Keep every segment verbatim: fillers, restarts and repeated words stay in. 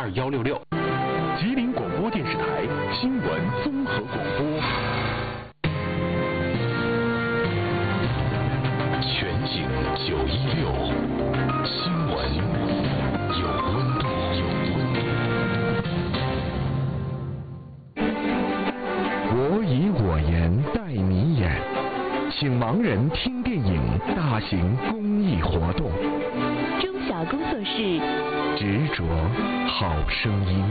二幺六六。吉林广播电视台新闻综合广播。全景九一六，新闻有温度，有温度。我以我言带你演，请盲人听电影大型公益活动。 中小工作室， 执着好声音。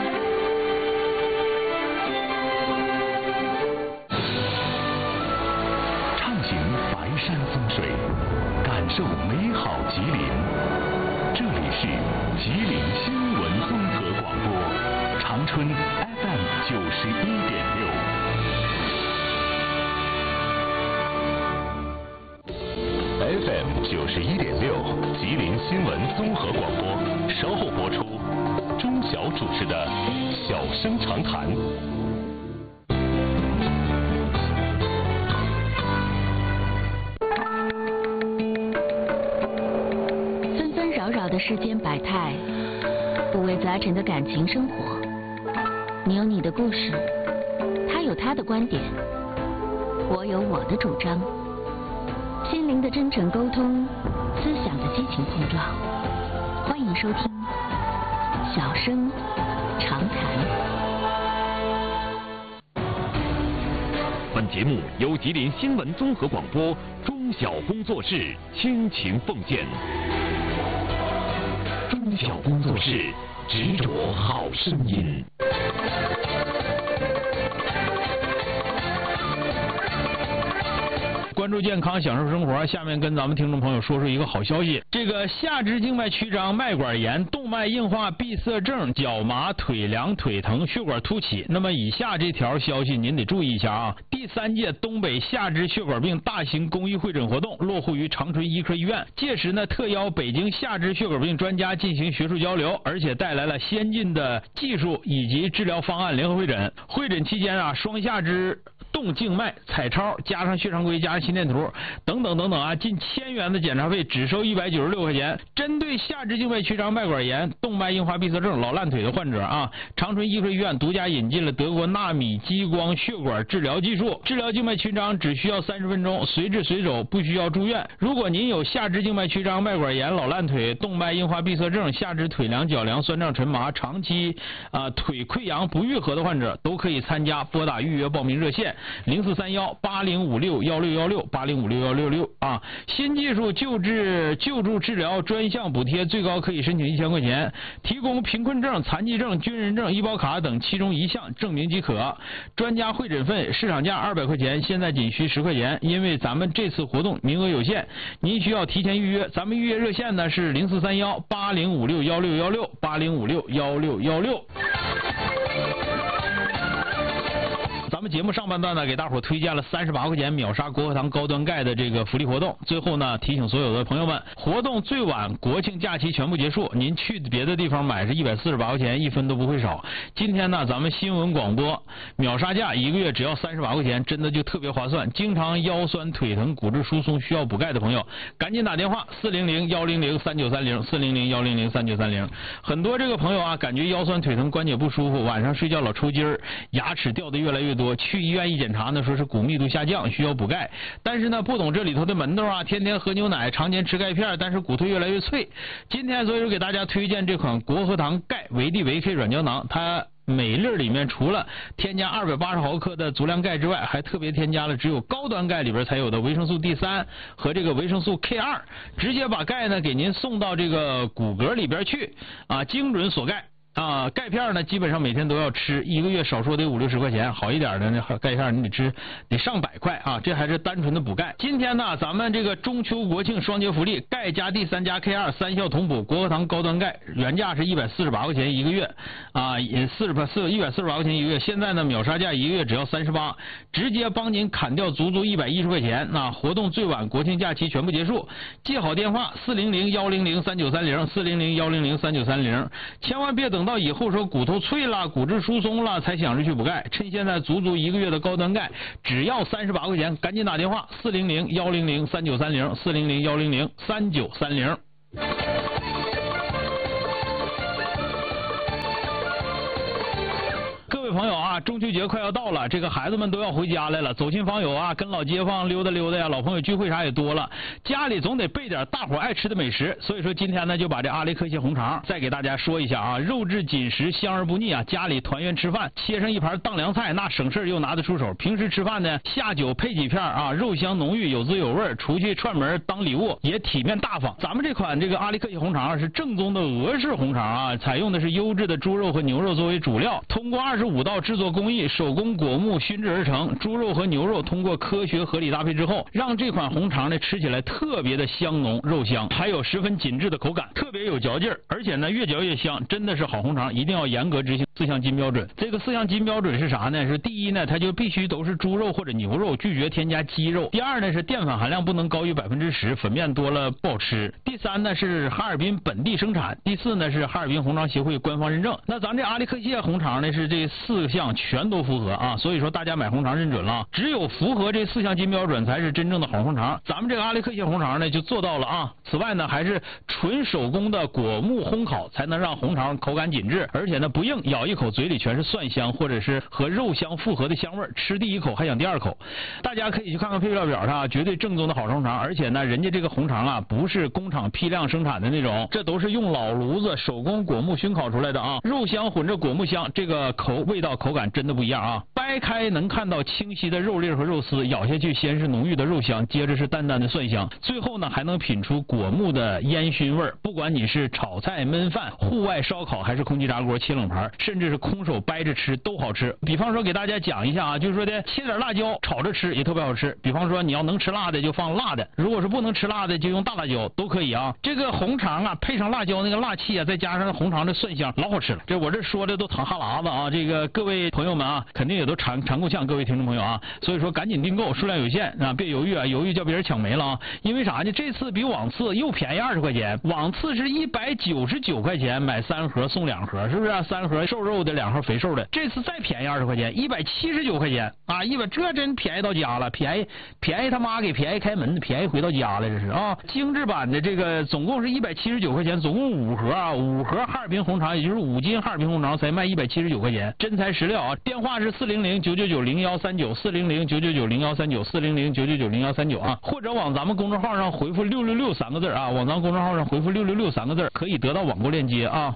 畅行白山风水，感受美好吉林。这里是吉林新闻综合广播，长春 F M 九十一点六。F M 九十一点六，吉林新闻综合广播，稍后播出。钟晓主持的《小声长谈》。 纷纷扰扰的世间百态，五味杂陈的感情生活。你有你的故事，他有他的观点，我有我的主张。心灵的真诚沟通，思想的激情碰撞。欢迎收听《小声长谈》。 本节目由吉林新闻综合广播中小工作室倾情奉献。中小工作室，执着好声音。 关注健康，享受生活。下面跟咱们听众朋友说说一个好消息：这个下肢静脉曲张、脉管炎、动脉硬化、闭塞症、脚麻、腿凉、腿疼、血管凸起。那么以下这条消息您得注意一下啊！第三届东北下肢血管病大型公益会诊活动落户于长春医科医院，届时呢特邀北京下肢血管病专家进行学术交流，而且带来了先进的技术以及治疗方案联合会诊。会诊期间啊，双下肢动静脉彩超加上血常规加上心电图等等等等啊，近千元的检查费只收一百九十六块钱。针对下肢静脉曲张、脉管炎、动脉硬化闭塞症、老烂腿的患者啊，长春医科医院独家引进了德国纳米激光血管治疗技术，治疗静脉曲张只需要三十分钟，随治随走，不需要住院。如果您有下肢静脉曲张、脉管炎、老烂腿、动脉硬化闭塞症、下肢腿凉、脚凉、酸胀、沉麻、长期啊、呃、腿溃疡不愈合的患者，都可以参加。拨打预约报名热线零四三幺八零五六幺六幺六八零五六幺六六啊。新技术救治救助治疗专项补贴最高可以申请一千块钱，提供贫困证、残疾证、军人证、医保卡等其中一项证明即可。专家会诊费市场价二百块钱，现在仅需十块钱，因为咱们这次活动名额有限，您需要提前预约。咱们预约热线呢是零四三幺八零五六幺六幺六八零五六幺六幺六。咱们节目上半段呢，给大伙推荐了三十八块钱秒杀国和堂高端钙的这个福利活动。最后呢，提醒所有的朋友们，活动最晚国庆假期全部结束，您去别的地方买是一百四十八块钱，一分都不会少。今天呢，咱们新闻广播秒杀价一个月只要三十八块钱，真的就特别划算。经常腰酸腿疼、骨质疏松需要补钙的朋友，赶紧打电话四零零幺零零三九三零四零零幺零零三九三零。很多这个朋友啊，感觉腰酸腿疼、关节不舒服，晚上睡觉老抽筋儿，牙齿掉的越来越多。去医院一检查呢，说是骨密度下降，需要补钙。但是呢，不懂这里头的门道啊，天天喝牛奶，常年吃钙片，但是骨头越来越脆。今天所以说给大家推荐这款国和堂钙维 D 维 K 软胶囊，它每粒里面除了添加二百八十毫克的足量钙之外，还特别添加了只有高端钙里边才有的维生素 D 三 和这个维生素 K 二， 直接把钙呢给您送到这个骨骼里边去啊，精准锁钙。啊，钙片呢，基本上每天都要吃，一个月少说得五六十块钱，好一点的呢，钙片你得吃得上百块啊，这还是单纯的补钙。今天呢，咱们这个中秋国庆双节福利，钙加 D 三 加 K 二三效同补，国和堂高端钙，原价是一百四十八块钱一个月啊，也四十八四一百四十八块钱一个月，现在呢秒杀价一个月只要三十八，直接帮您砍掉足足一百一十块钱。那活动最晚国庆假期全部结束，记好电话四零零幺零零三九三零四零零幺零零三九三零，千万别等到以后说骨头脆了、骨质疏松了才想着去补钙，趁现在足足一个月的高端钙只要三十八块钱，赶紧打电话四零零幺零零三九三零四零零幺零零三九三零。 位朋友啊，中秋节快要到了，这个孩子们都要回家来了，走亲访友啊，跟老街坊溜达溜达呀，老朋友聚会啥也多了，家里总得备点大伙爱吃的美食。所以说今天呢，就把这阿雷克谢红肠再给大家说一下啊，肉质紧实，香而不腻啊，家里团圆吃饭，切上一盘当凉菜，那省事又拿得出手。平时吃饭呢，下酒配几片啊，肉香浓郁，有滋有味，出去串门当礼物也体面大方。咱们这款这个阿雷克谢红肠是正宗的俄式红肠啊，采用的是优质的猪肉和牛肉作为主料，通过二十五道制作工艺，手工果木熏制而成。猪肉和牛肉通过科学合理搭配之后，让这款红肠呢吃起来特别的香浓肉香，还有十分紧致的口感，特别有嚼劲儿，而且呢越嚼越香，真的是好红肠，一定要严格执行四项金标准。这个四项金标准是啥呢？是第一呢，它就必须都是猪肉或者牛肉，拒绝添加鸡肉。第二呢是淀粉含量不能高于百分之十，粉面多了不好吃。第三呢是哈尔滨本地生产。第四呢是哈尔滨红肠协会官方认证。那咱这阿雷克谢红肠呢是这四项全都符合啊，所以说大家买红肠认准了，只有符合这四项金标准才是真正的好红肠。咱们这个阿雷克谢红肠呢就做到了啊。此外呢还是纯手工的果木烘烤，才能让红肠口感紧致，而且呢不硬，咬一口嘴里全是蒜香或者是和肉香复合的香味，吃第一口还想第二口。大家可以去看看配料表上，绝对正宗的好红肠。而且呢人家这个红肠啊不是工厂批量生产的那种，这都是用老炉子手工果木熏烤出来的啊，肉香混着果木香，这个口味道口感真的不一样啊。掰开能看到清晰的肉粒和肉丝，咬下去先是浓郁的肉香，接着是淡淡的蒜香，最后呢还能品出果木的烟熏味。不管你是炒菜焖饭、户外烧烤，还是空气炸锅切冷盘，甚至是空手掰着吃都好吃。比方说给大家讲一下啊，就是说的切点辣椒炒着吃也特别好吃。比方说你要能吃辣的就放辣的，如果是不能吃辣的就用大辣椒都可以啊。这个红肠啊配上辣椒那个辣气啊，再加上红肠的蒜香，老好吃了。这我这说的都淌哈喇子啊，这个各位朋友们啊肯定也都尝尝够呛，各位听众朋友啊，所以说赶紧订购，数量有限啊，别犹豫啊，犹豫叫别人抢没了啊。因为啥呢？这次比往次又便宜二十块钱，往次是一百九十九块钱买三盒送两盒，是不是啊？三盒瘦肉的，两盒肥瘦的。这次再便宜二十块钱，一百七十九块钱啊！一百这真便宜到家了，便宜便宜他妈给便宜开门的，便宜回到家了，这是啊！精致版的这个总共是一百七十九块钱，总共五盒啊，五盒哈尔滨红肠，也就是五斤哈尔滨红肠才卖一百七十九块钱，真材实料啊！电话是四零零九九九零幺三九，四零零九九九零幺三九，四零零九九九零幺三九啊，或者往咱们公众号上回复六六六三个字啊，往咱们公众号上回复六六六三个字，可以得到网购链接啊。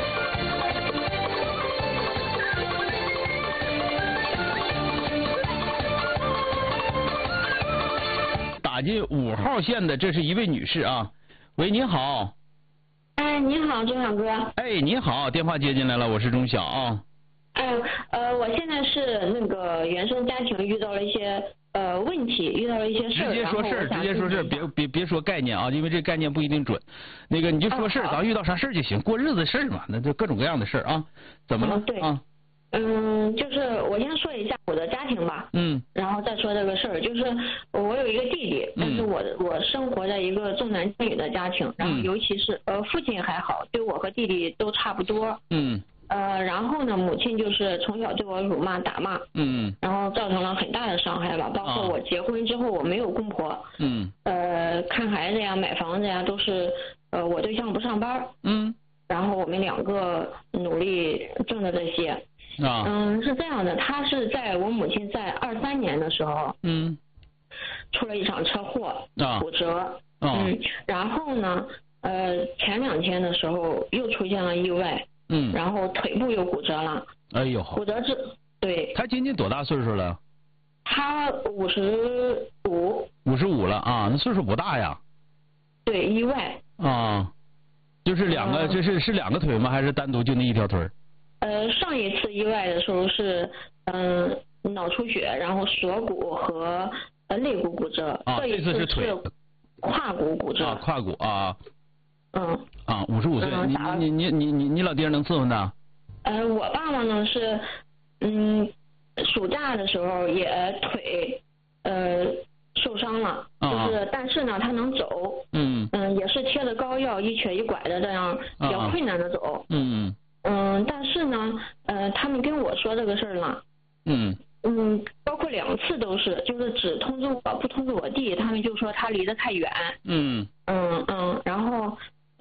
打进五号线的，这是一位女士啊。喂，你好。 哎，你好，钟晓哥。 哎，你好，电话接进来了，我是钟晓啊。 哎，呃，我现在是那个原生家庭遇到了一些呃问题，遇到了一些事儿。 直接说事儿，直接说事儿，别别别说概念啊，因为这概念不一定准。那个你就说事儿，咱遇到啥事儿就行，过日子事儿嘛，那就各种各样的事儿啊。怎么了？ 嗯、对啊。 嗯，就是我先说一下我的家庭吧， 嗯， 然后再说这个事儿。就是我有一个弟弟，但是我我生活在一个重男轻女的家庭，然后尤其是呃父亲还好，对我和弟弟都差不多， 嗯， 呃，然后呢，母亲就是从小对我辱骂打骂， 嗯， 然后造成了很大的伤害吧，包括我结婚之后我没有公婆， 嗯， 呃，看孩子呀、买房子呀都是呃我对象不上班， 嗯， 然后我们两个努力挣的这些。 啊， 嗯，是这样的，他是在我母亲在二三年的时候， 嗯， 出了一场车祸， 啊， 骨折，啊、嗯，然后呢，呃，前两天的时候又出现了意外，嗯，然后腿部又骨折了， 哎呦， 骨折之，对， 他今年多大岁数了？ 他五十五， 五十五了啊，那岁数不大呀。 对，意外。 啊，就是两个，这、嗯、是是两个腿吗？还是单独就那一条腿？ 呃，上一次意外的时候是嗯、呃、脑出血，然后锁骨和呃肋骨骨折。 啊， 这一次是腿。 胯骨骨折。 啊，胯骨啊。 嗯。 啊，五十五岁， 嗯、 你你你你你你老爹能伺候他？ 呃，我爸爸呢是嗯暑假的时候也腿呃受伤了，啊、就是但是呢他能走。嗯。嗯，也是贴着膏药一瘸一拐的这样比较困难的走。 啊、嗯。 嗯，但是呢，呃，他们跟我说这个事儿了， 嗯， 嗯，包括两次都是，就是只通知我不通知我弟，他们就说他离得太远， 嗯， 嗯嗯，然后，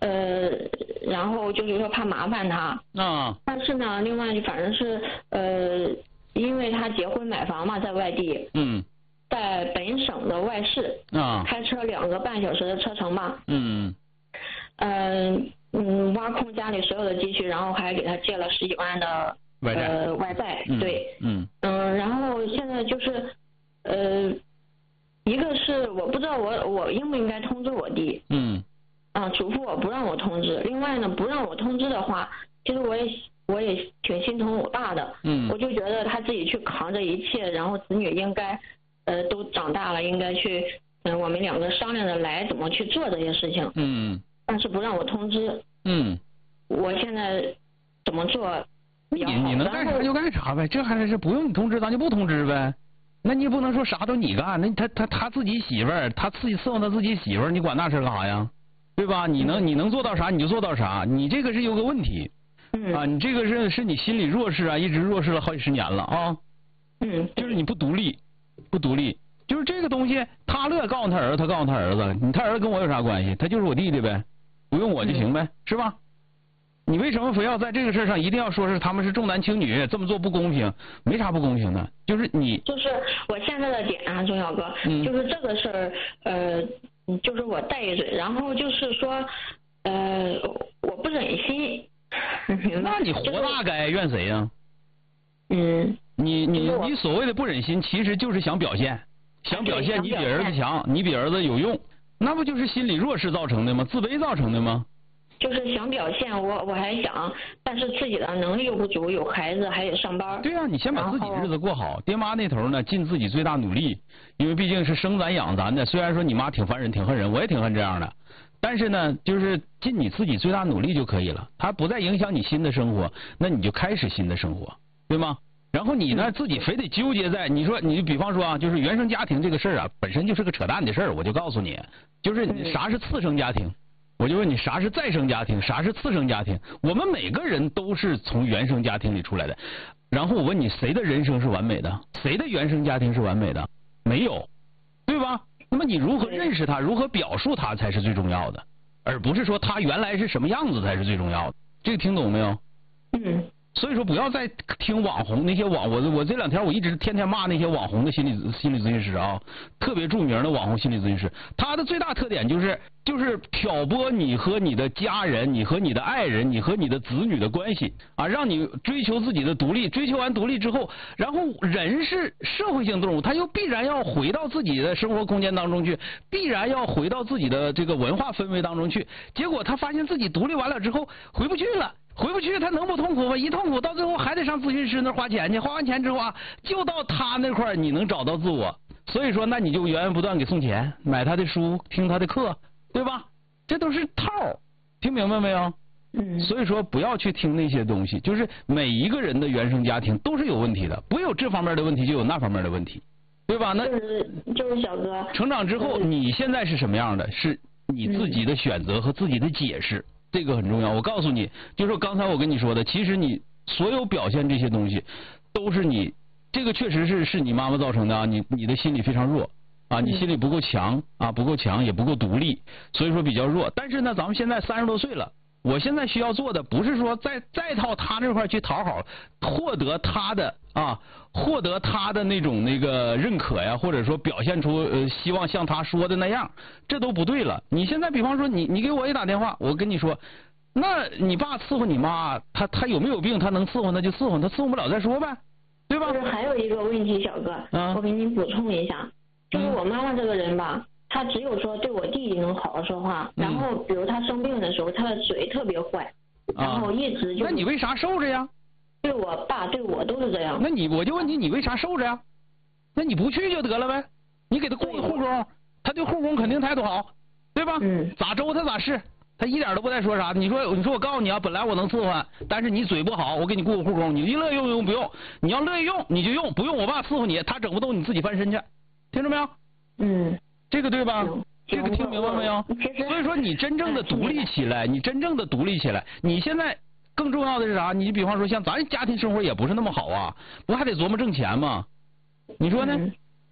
呃，然后就是说怕麻烦他。 啊。 但是呢，另外反正是呃，因为他结婚买房嘛，在外地。 嗯。 在本省的外市。 啊。 开车两个半小时的车程吧。 嗯。 嗯嗯，挖空家里所有的积蓄，然后还给他借了十几万的外债。 呃，外债。 嗯、 对。 嗯。 嗯，然后现在就是呃。一个是我不知道我我应不应该通知我弟， 嗯， 啊，嘱咐我不让我通知。另外呢，不让我通知的话，其实我也我也挺心疼我爸的， 嗯， 我就觉得他自己去扛着一切，然后子女应该，呃，都长大了，应该去，嗯、呃，我们两个商量着来怎么去做这些事情， 嗯， 但是不让我通知， 嗯， 我现在怎么做比较好？ 你你能干啥就干啥呗，这还是不用你通知，咱就不通知呗。那你也不能说啥都你干，那他他他自己媳妇儿，他自己伺候他自己媳妇儿，你管那事干啥呀？对吧？你能你能做到啥你就做到啥，你这个是有个问题， 嗯啊，你这个是是你心理弱势啊，一直弱势了好几十年了啊， 嗯， 就是你不独立，不独立，就是这个东西，他乐告诉他儿子，他告诉他儿子，你他儿子跟我有啥关系？他就是我弟弟呗，不用我就行呗，嗯、是吧？你为什么非要在这个事上一定要说是他们是重男轻女，这么做不公平？没啥不公平的，就是你就是我现在的点啊，钟晓哥，嗯、就是这个事儿，呃，就是我带一嘴，然后就是说，呃，我不忍心，明白？ 那你活大该怨谁呀？ 嗯， 你你你所谓的不忍心，其实就是想表现，想表现你比儿子强，你比儿子有用，那不就是心理弱势造成的吗？自卑造成的吗？ 就是想表现，我我还想，但是自己的能力又不足，有孩子还得上班。 对啊，你先把自己日子过好。爹妈那头呢，尽自己最大努力，因为毕竟是生咱养咱的。虽然说你妈挺烦人，挺恨人，我也挺恨这样的，但是呢，就是尽你自己最大努力就可以了。它不再影响你新的生活，那你就开始新的生活，对吗？然后你呢，自己非得纠结在，你说你比方说啊，就是原生家庭这个事儿啊，本身就是个扯淡的事儿。我就告诉你，就是你啥是次生家庭。我就问你，啥是再生家庭，啥是次生家庭？我们每个人都是从原生家庭里出来的。然后我问你，谁的人生是完美的？谁的原生家庭是完美的？没有，对吧？那么你如何认识他，如何表述他才是最重要的，而不是说他原来是什么样子才是最重要的。这个听懂没有？ 嗯。 所以说不要再听网红那些网，我我这两天我一直天天骂那些网红的心理心理咨询师啊，特别著名的网红心理咨询师，他的最大特点就是就是挑拨你和你的家人，你和你的爱人，你和你的子女的关系啊，让你追求自己的独立，追求完独立之后，然后人是社会性动物，他又必然要回到自己的生活空间当中去，必然要回到自己的这个文化氛围当中去，结果他发现自己独立完了之后回不去了。回不去，他能不痛苦吗？一痛苦，到最后还得上咨询师那花钱去。花完钱之后啊，就到他那块儿，你能找到自我。所以说，那你就源源不断给送钱，买他的书，听他的课，对吧？这都是套，听明白没有？ 嗯。 所以说，不要去听那些东西。就是每一个人的原生家庭都是有问题的，不有这方面的问题，就有那方面的问题，对吧？那就是就是小哥。 成长之后，你现在是什么样的？是你自己的选择和自己的解释。这个很重要，我告诉你，就是刚才我跟你说的，其实你所有表现这些东西，都是你这个确实是是你妈妈造成的啊，你你的心理非常弱啊，你心理不够强啊，不够强也不够独立，所以说比较弱。但是呢，咱们现在三十多岁了，我现在需要做的不是说再再到他那块去讨好，获得他的啊，获得他的那种那个认可呀，或者说表现出呃希望像他说的那样，这都不对了。你现在比方说你你给我一打电话，我跟你说，那你爸伺候你妈，他他有没有病？他能伺候那就伺候，他伺候不了再说呗，对吧？ 就是还有一个问题，小哥， 啊、 我给您补充一下，就是我妈妈这个人吧。嗯，他只有说对我弟弟能好好说话，然后比如他生病的时候，他的嘴特别坏，然后一直就。 那你为啥受着呀？ 对我爸对我都是这样。 那你我就问你，你为啥受着呀？那你不去就得了呗，你给他雇个护工，他对护工肯定态度好，对吧？ 嗯。 咋周他咋是，他一点都不带说啥。你说你说我告诉你啊，本来我能伺候，但是你嘴不好，我给你雇个护工，你一乐意用用不用，你要乐意用你就用，不用我爸伺候你，他整不动你自己翻身去，听着没有？ 嗯。 这个对吧？这个听明白没有？所以说你真正的独立起来，你真正的独立起来，你现在更重要的是啥？你比方说像咱家庭生活也不是那么好啊，不还得琢磨挣钱吗？你说呢？ 嗯、 对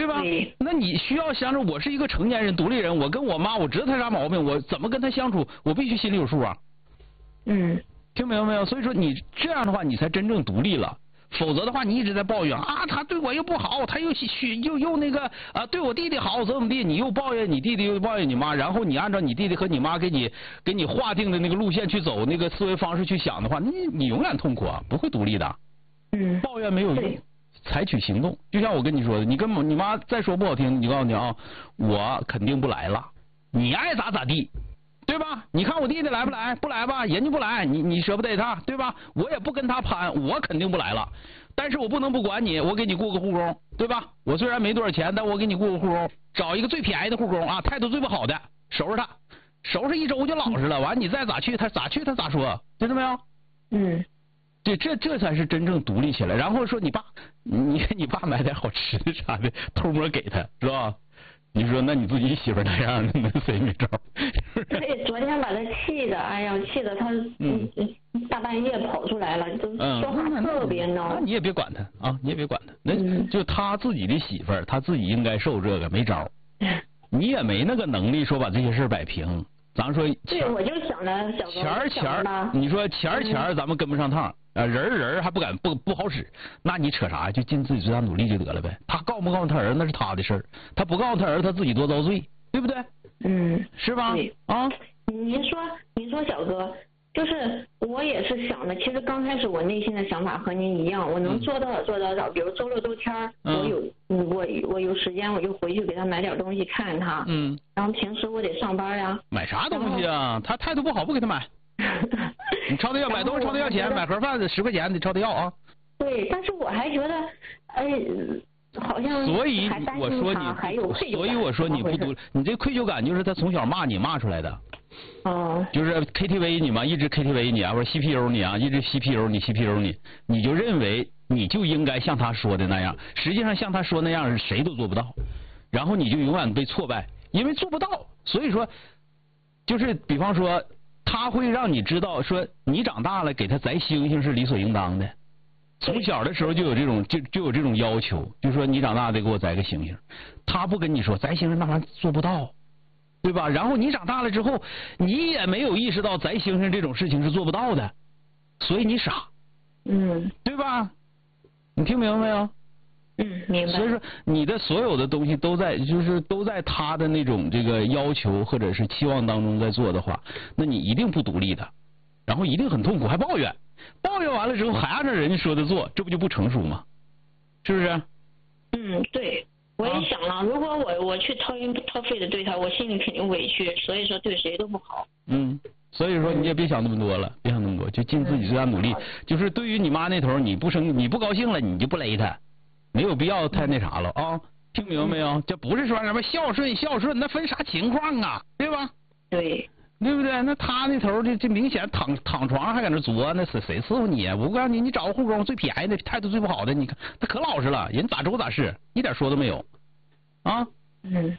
对吧？ 对。 那你需要想着我是一个成年人、独立人，我跟我妈，我知道她啥毛病，我怎么跟她相处，我必须心里有数啊。 嗯。 听明白没有？所以说你这样的话，你才真正独立了。否则的话，你一直在抱怨啊，他对我又不好，他又又又那个啊，对我弟弟好怎么地？你又抱怨你弟弟，又抱怨你妈，然后你按照你弟弟和你妈给你给你划定的那个路线去走，那个思维方式去想的话，你你永远痛苦啊，不会独立的。 嗯。 抱怨没有用，采取行动。就像我跟你说的，你跟你妈再说不好听，你告诉你啊，我肯定不来了，你爱咋咋地。对吧？你看我弟弟来不来？不来吧，人家不来，你你舍不得他，对吧？我也不跟他攀，我肯定不来了。但是我不能不管你，我给你雇个护工，对吧？我虽然没多少钱，但我给你雇个护工，找一个最便宜的护工啊，态度最不好的，收拾他，收拾一周就老实了。完，你再咋去，他咋去他咋说，听到没有？ 嗯。 对，这这才是真正独立起来。然后说你爸，你给你爸买点好吃的啥的，偷摸给他，是吧？你说，那你自己媳妇那样，那谁没招？ 对，昨天把他气的，哎呀，气的他嗯大半夜跑出来了，就说话特别孬。 那你也别管他啊，你也别管他，那就他自己的媳妇儿，他自己应该受这个，没招。你也没那个能力说把这些事摆平。咱说， 对，我就想着小钱儿钱儿，你说钱儿钱儿，咱们跟不上趟。啊，人儿人儿还不敢不不好使，那你扯啥呀？就尽自己最大努力就得了呗。他告不告诉他儿子那是他的事儿，他不告诉他儿子他自己多遭罪，对不对？ 嗯， 是吧？啊， 您说您说小哥，就是我也是想的，其实刚开始我内心的想法和您一样，我能做多少做多少。比如周六周天儿， 嗯、 我有我我有时间我就回去给他买点东西看他。 嗯。 然后平时我得上班呀。 买啥东西啊？他态度不好不给他买。你朝他要买东西，朝他要钱，买盒饭十块钱，你朝他要啊。 对，但是我还觉得，哎，好像所以我说你还有愧疚感， 所以我说你不独，你这愧疚感就是他从小骂你骂出来的。 哦。 就是 K T V 你嘛，一直 K T V 你啊，或者 C P U 你啊，一直 C P U 你 C P U 你，你就认为你就应该像他说的那样，实际上像他说那样是谁都做不到，然后你就永远被挫败，因为做不到，所以说，就是比方说。他会让你知道，说你长大了给他摘星星是理所应当的。从小的时候就有这种就就有这种要求，就说你长大得给我摘个星星。他不跟你说摘星星那玩意儿做不到，对吧？然后你长大了之后，你也没有意识到摘星星这种事情是做不到的，所以你傻， 嗯， 对吧？你听明白没有？ 嗯，明白。 所以说，你的所有的东西都在，就是都在他的那种这个要求或者是期望当中在做的话，那你一定不独立的，然后一定很痛苦，还抱怨，抱怨完了之后还按照人家说的做，这不就不成熟吗？是不是？ 嗯，对，我也想了，啊、如果我我去掏心掏肺的对他，我心里肯定委屈，所以说对谁都不好。 嗯。所以说你也别想那么多了，别想那么多，就尽自己最大努力。就是对于你妈那头，你不生你不高兴了，你就不勒他。没有必要太那啥了啊，听明白没有？这不是说什么孝顺孝顺，那分啥情况啊，对吧？ 对， 对不对？那他那头这这明显躺躺床上还搁那作，那谁谁伺候你？我告诉你，你找个护工最便宜的，态度最不好的，你看他可老实了，人咋周咋是，一点说都没有，啊？ 嗯。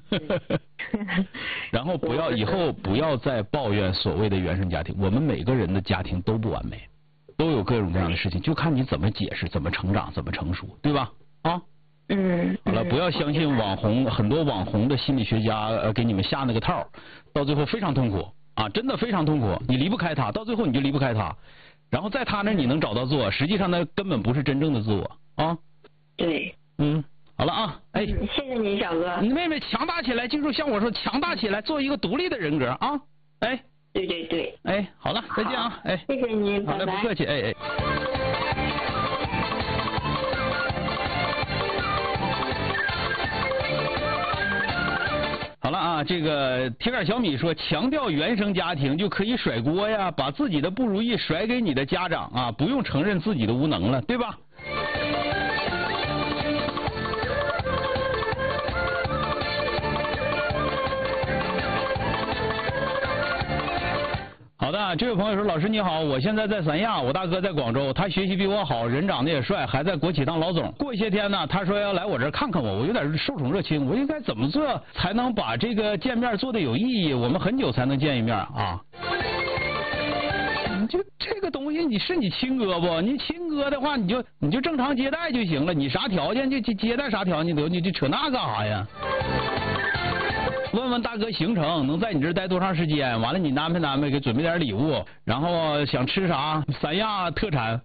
然后不要以后不要再抱怨所谓的原生家庭，我们每个人的家庭都不完美。都有各种各样的事情，就看你怎么解释、怎么成长、怎么成熟，对吧？啊， 嗯。 好了，不要相信网红，很多网红的心理学家呃给你们下那个套，到最后非常痛苦啊，真的非常痛苦，你离不开他，到最后你就离不开他，然后在他那你能找到自我，实际上那根本不是真正的自我啊。 对。 嗯，好了啊，哎， 嗯、谢谢你，小哥。 你妹妹强大起来，记住像我说，强大起来，做一个独立的人格啊，哎。 对对对， 哎，好了，再见啊，哎， 谢谢你， 好嘞，不客气，哎哎。好了啊，这个铁杆小米说，强调原生家庭就可以甩锅呀，把自己的不如意甩给你的家长啊，不用承认自己的无能了，对吧？好的，这位朋友说，老师你好，我现在在三亚，我大哥在广州，他学习比我好，人长得也帅，还在国企当老总。过一些天呢，他说要来我这儿看看我，我有点受宠若惊，我应该怎么做才能把这个见面做的有意义？我们很久才能见一面啊。 就这个东西，你是你亲哥不？你亲哥的话，你就你就正常接待就行了。你啥条件就接接待啥条件得，你就扯那干啥呀？问问大哥行程，能在你这儿待多长时间？完了你安排安排，给准备点礼物，然后想吃啥三亚特产